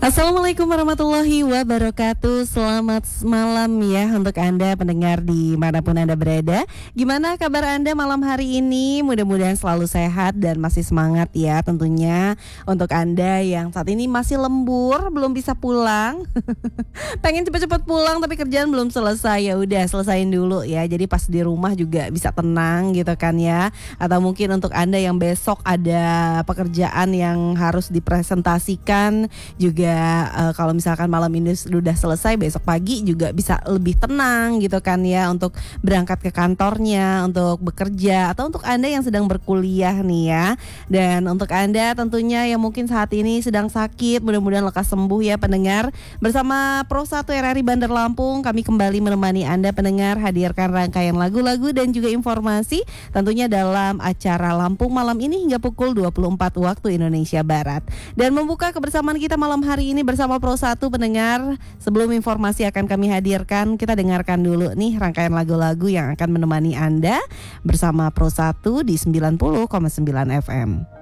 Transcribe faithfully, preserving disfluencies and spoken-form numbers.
Assalamualaikum warahmatullahi wabarakatuh. Selamat malam ya untuk Anda pendengar dimanapun Anda berada. Gimana kabar Anda malam hari ini? Mudah-mudahan selalu sehat dan masih semangat ya tentunya. Untuk Anda yang saat ini masih lembur, belum bisa pulang pengen cepet-cepet pulang tapi kerjaan belum selesai, ya udah selesain dulu ya. Jadi pas di rumah juga bisa tenang gitu kan ya. Atau mungkin untuk Anda yang besok ada pekerjaan yang harus dipresentasikan juga, uh, kalau misalkan malam ini sudah selesai, besok pagi juga bisa lebih tenang gitu kan ya untuk berangkat ke kantornya, untuk bekerja, atau untuk Anda yang sedang berkuliah nih ya. Dan untuk Anda tentunya yang mungkin saat ini sedang sakit, mudah-mudahan lekas sembuh ya pendengar. Bersama Pro satu R R I Bandar Lampung, kami kembali menemani Anda pendengar, hadirkan rangkaian lagu-lagu dan juga informasi tentunya dalam acara Lampung Malam ini hingga pukul dua puluh empat waktu Indonesia Barat. Dan membuka kebersamaan kita malam hari Hari ini bersama Pro satu pendengar. Sebelum informasi akan kami hadirkan, kita dengarkan dulu nih rangkaian lagu-lagu yang akan menemani Anda bersama Pro satu di sembilan puluh koma sembilan F M.